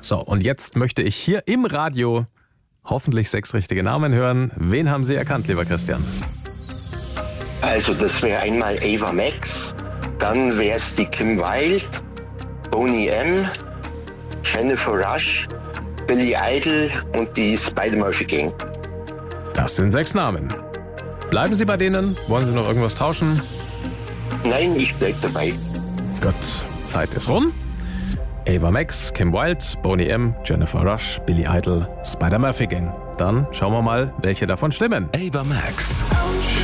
So, und jetzt möchte ich hier im Radio hoffentlich 6 richtige Namen hören. Wen haben Sie erkannt, lieber Christian? Also das wäre einmal Ava Max, dann wäre es die Kim Wilde, Boney M., Jennifer Rush, Billy Idol und die Spider-Murphy Gang. Das sind 6 Namen. Bleiben Sie bei denen? Wollen Sie noch irgendwas tauschen? Nein, ich bleib dabei. Gut, Zeit ist rum. Ava Max, Kim Wilde, Boney M., Jennifer Rush, Billy Idol, Spider-Murphy Gang. Dann schauen wir mal, welche davon stimmen. Ava Max.